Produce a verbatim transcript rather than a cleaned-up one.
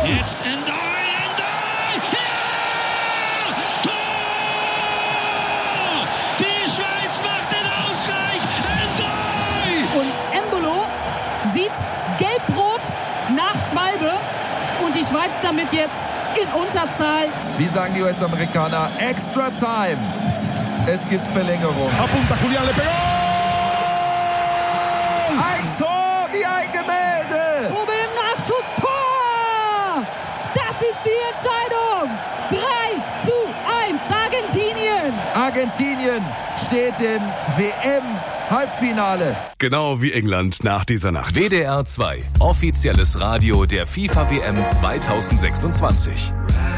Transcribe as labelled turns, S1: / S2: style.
S1: Jetzt Endoi, Endoi! Ja! Tor! Die Schweiz macht den Ausgleich! Endoi!
S2: Und Embolo sieht gelb-rot nach Schwalbe und die Schweiz damit jetzt in Unterzahl.
S3: Wie sagen die U S-Amerikaner? Extra Time. Es gibt Verlängerung.
S4: Apunta Julián, le pegó!
S3: Ein Tor wie ein Gemälde.
S2: Oben im Nachschuss Tor! Das ist die Entscheidung. drei zu eins Argentinien.
S3: Argentinien steht im W M-Halbfinale.
S5: Genau wie England nach dieser Nacht.
S6: W D R zwei, offizielles Radio der FIFA W M zweitausendsechsundzwanzig.